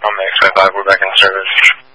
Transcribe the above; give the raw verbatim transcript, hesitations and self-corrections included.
On the X five five, we're back in service.